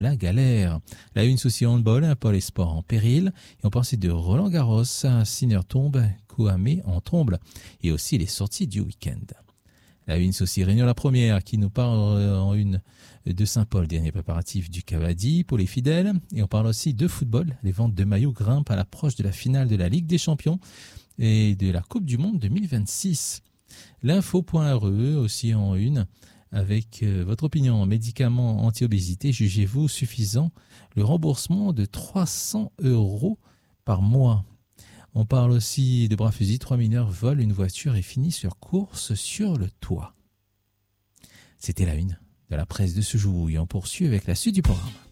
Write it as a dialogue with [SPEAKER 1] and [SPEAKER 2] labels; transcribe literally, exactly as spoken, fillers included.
[SPEAKER 1] la galère. La une souci handball, Paul et Sport en péril. Et on pensait de Roland Garros, Sinner tombe, Kouamé en tremble. Et aussi les sorties du week-end. La une souci Réunion la première qui nous parle en une de Saint-Paul, dernier préparatif du Cavadi pour les fidèles. Et on parle aussi de football. Les ventes de maillots grimpent à l'approche de la finale de la Ligue des Champions et de la Coupe du Monde deux mille vingt-six. L'info.re aussi en une. Avec euh, votre opinion, médicaments anti-obésité, jugez-vous suffisant le remboursement de trois cents euros par mois. On parle aussi de bras fusils, trois mineurs volent une voiture et finissent leur course sur le toit. C'était la une de la presse de ce jour et on poursuit avec la suite du programme.